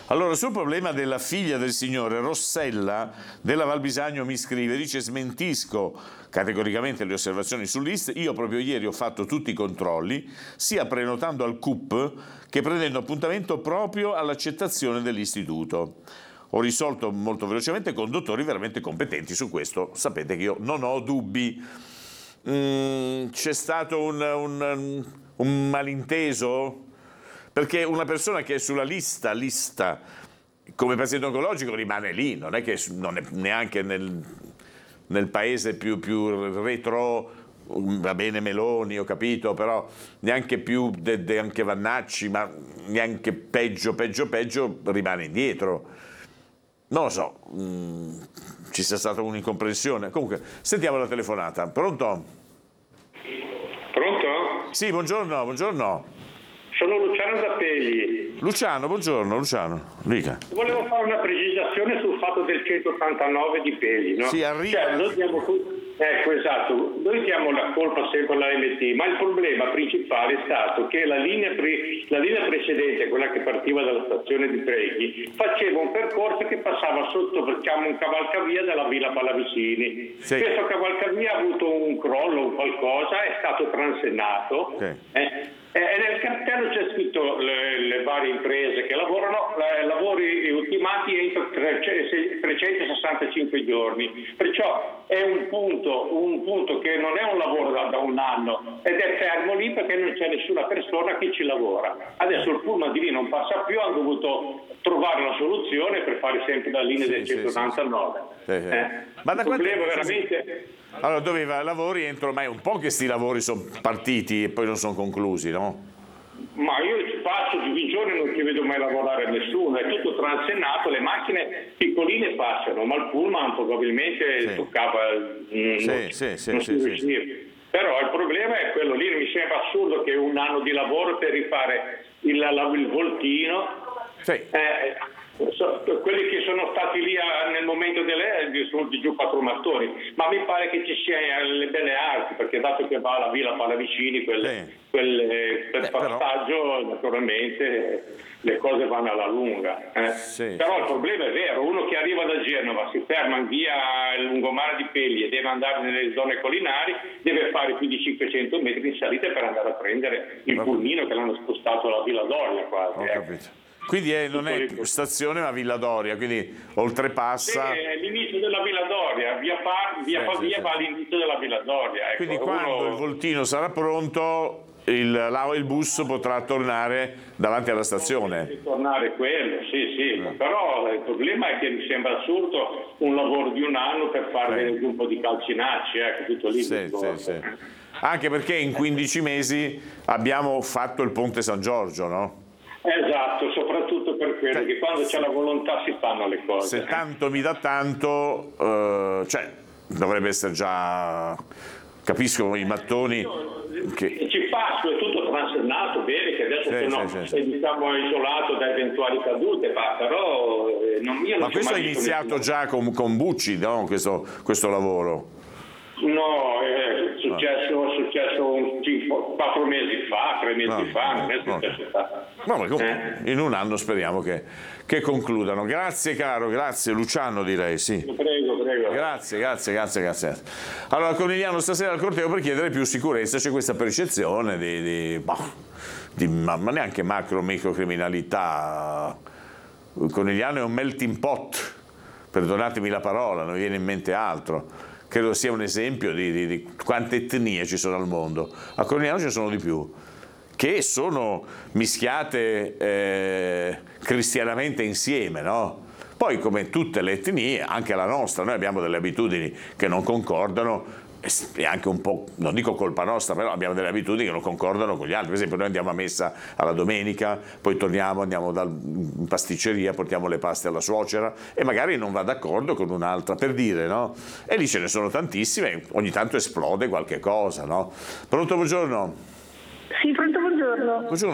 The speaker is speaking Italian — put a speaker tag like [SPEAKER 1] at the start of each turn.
[SPEAKER 1] Allora, sul problema della figlia del signore, Rossella della Valbisagno mi scrive, dice: smentisco categoricamente le osservazioni sull'IST, io proprio ieri ho fatto tutti i controlli, sia prenotando al CUP che prendendo appuntamento proprio all'accettazione dell'istituto. Ho risolto molto velocemente con dottori veramente competenti su questo, sapete che io non ho dubbi. C'è stato un malinteso? Perché una persona che è sulla lista come paziente oncologico rimane lì, non è neanche nel paese più retro, va bene Meloni, ho capito, però neanche più anche Vannacci, ma neanche peggio rimane indietro. Non lo so, ci sia stata un'incomprensione. Comunque, sentiamo la telefonata. Pronto?
[SPEAKER 2] Pronto?
[SPEAKER 1] Sì, buongiorno.
[SPEAKER 2] Sono Luciano da Pegli.
[SPEAKER 1] Buongiorno, Luciano, dica.
[SPEAKER 2] Volevo fare una precisazione sul fatto del 189 di Pegli, no?
[SPEAKER 1] Sì, arriva.
[SPEAKER 2] Cioè, ecco, esatto, noi diamo la colpa sempre all'AMT, ma il problema principale è stato che la linea precedente, quella che partiva dalla stazione di Preghi, faceva un percorso che passava sotto, diciamo, un cavalcavia della Villa Pallavicini.
[SPEAKER 1] Sì.
[SPEAKER 2] Questo cavalcavia ha avuto un crollo o qualcosa, è stato transennato.
[SPEAKER 1] Sì.
[SPEAKER 2] E nel cartello c'è scritto le varie imprese che lavorano, lavori ultimati entro 365 giorni, perciò è un punto che non è un lavoro da un anno ed è fermo lì perché non c'è nessuna persona che ci lavora. Adesso il pullman di lì non passa più, hanno dovuto trovare una soluzione per fare sempre la linea del 189.
[SPEAKER 1] Sì. Ma da
[SPEAKER 2] il problema veramente...
[SPEAKER 1] Allora, doveva lavori entro, ma è un po' che sti lavori sono partiti e poi non sono conclusi, no?
[SPEAKER 2] Ma io ci passo tutti i giorni, non ci vedo mai lavorare nessuno, è tutto transennato, le macchine piccoline passano, ma il pullman probabilmente toccava, non si riusciva. Però il problema è quello lì, mi sembra assurdo che un anno di lavoro per rifare il voltino. Sì. Quelli che sono stati lì nel momento sono di giù 4 mattoni, ma mi pare che ci siano le belle arti, perché dato che va alla Villa Pallavicini, per passaggio naturalmente le cose vanno alla lunga. Però il problema è vero, uno che arriva da Genova si ferma in via Lungomare di Pegli e deve andare nelle zone collinari, deve fare più di 500 metri in salita per andare a prendere il pulmino che l'hanno spostato alla Villa Doria quasi.
[SPEAKER 1] Ho capito. Quindi non è stazione ma Villa Doria, quindi oltrepassa...
[SPEAKER 2] Sì, è l'inizio della Villa Doria, via Pavia va all'inizio della Villa Doria. Ecco,
[SPEAKER 1] quindi quando il voltino sarà pronto il bus potrà tornare davanti alla stazione.
[SPEAKER 2] Tornare quello, sì. Però il problema è che mi sembra assurdo un lavoro di un anno per fare un po' di calcinacci, tutto lì.
[SPEAKER 1] Sì. Anche perché in 15 mesi abbiamo fatto il Ponte San Giorgio, no?
[SPEAKER 2] Esatto, soprattutto per quello che quando c'è la volontà si fanno le cose.
[SPEAKER 1] Se tanto mi dà tanto, dovrebbe essere già, capisco i mattoni che...
[SPEAKER 2] Ci passo, è tutto transennato, bene, che adesso diciamo isolato da eventuali cadute, però
[SPEAKER 1] Ma questo è iniziato già con Bucci, no? Questo lavoro?
[SPEAKER 2] No, è successo 4 mesi fa, 3 mesi fa, non è successo.
[SPEAKER 1] No, ma comunque, in un anno speriamo che concludano. Grazie caro, grazie Luciano direi, sì.
[SPEAKER 2] Prego.
[SPEAKER 1] Grazie. Allora Conigliano stasera al corteo per chiedere più sicurezza, c'è questa percezione ma neanche microcriminalità. Conigliano è un melting pot, perdonatemi la parola, non viene in mente altro. Credo sia un esempio di quante etnie ci sono al mondo. A Conigliano ce ne sono di più, che sono mischiate cristianamente insieme, no? Poi come tutte le etnie, anche la nostra, noi abbiamo delle abitudini che non concordano, e anche un po', non dico colpa nostra, però abbiamo delle abitudini che non concordano con gli altri. Per esempio noi andiamo a messa alla domenica, poi andiamo in pasticceria, portiamo le paste alla suocera e magari non va d'accordo con un'altra, per dire, no? E lì ce ne sono tantissime, ogni tanto esplode qualche cosa, no? Pronto, buongiorno?
[SPEAKER 3] Sì, pronto, buongiorno.
[SPEAKER 1] Buongiorno.